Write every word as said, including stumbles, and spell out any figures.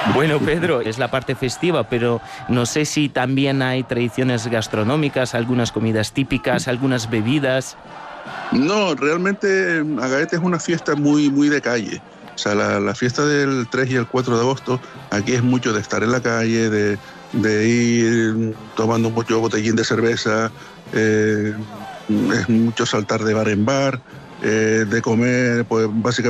Bueno, Pedro, es la parte festiva, pero no sé si también hay tradiciones gastronómicas, algunas comidas típicas, algunas bebidas. No, realmente Agaete es una fiesta muy, muy de calle. O sea, la, la fiesta del tres y el cuatro de agosto, aquí es mucho de estar en la calle, de, de ir tomando mucho botellín de cerveza, eh, es mucho saltar de bar en bar, eh, de comer, pues básicamente